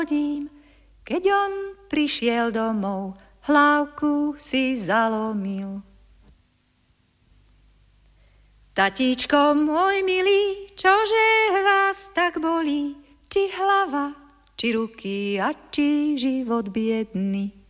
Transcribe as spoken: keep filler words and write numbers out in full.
Keď on prišiel domov, hlávku si zalomil. Tatíčko môj milý, čože vás tak bolí, či hlava, či ruky a či život biedný.